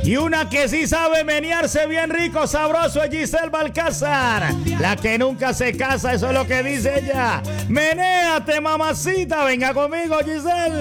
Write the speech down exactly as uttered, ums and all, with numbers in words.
Y una que sí sabe menearse bien rico, sabroso, es Giselle Balcázar. La que nunca se casa, eso es lo que dice ella. Menéate, mamacita. Venga conmigo, Giselle.